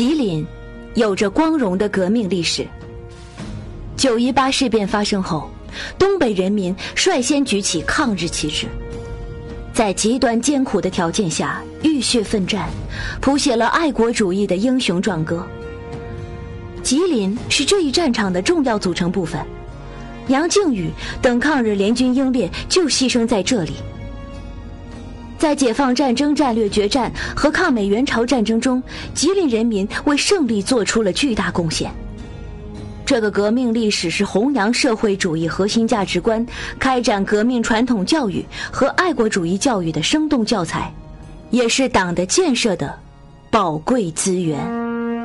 吉林有着光荣的革命历史。9·18事变发生后，东北人民率先举起抗日旗帜，在极端艰苦的条件下浴血奋战，谱写了爱国主义的英雄壮歌。吉林是这一战场的重要组成部分，杨靖宇等抗日联军英烈就牺牲在这里。在解放战争战略决战和抗美援朝战争中，吉林人民为胜利做出了巨大贡献。这个革命历史是弘扬社会主义核心价值观、开展革命传统教育和爱国主义教育的生动教材，也是党的建设的宝贵资源。